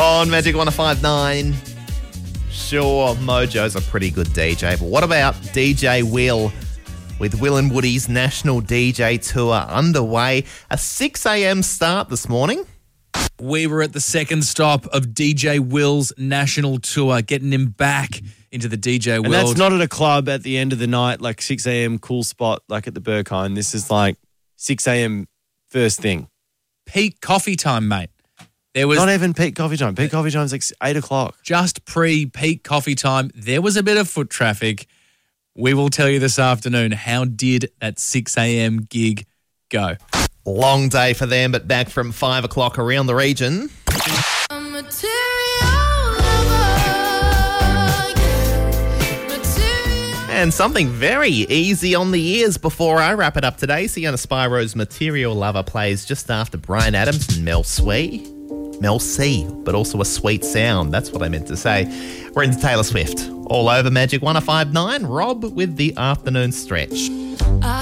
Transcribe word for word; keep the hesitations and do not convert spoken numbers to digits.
On Magic one oh five point nine. Sure, Mojo's a pretty good D J, but what about D J Will? With Will and Woody's National D J Tour underway. A six a.m. start this morning. We were at the second stop of D J Will's National Tour, getting him back into the D J world. And that's not at a club at the end of the night, like six a.m. cool spot, like at the Berkheim. This is like six a.m. first thing. Peak coffee time, mate. There was not even peak coffee time. Peak coffee time is like eight o'clock. Just pre-peak coffee time. There was a bit of foot traffic. We will tell you this afternoon, how did that six a.m. gig go? Long day for them, but back from five o'clock around the region. And something very easy on the ears before I wrap it up today. Sienna Spiro's Material Lover plays just after Bryan Adams and Mel C. Mel C, but also a sweet sound. That's what I meant to say. We're into Taylor Swift. All over Magic one oh five point nine. Rob with the afternoon stretch.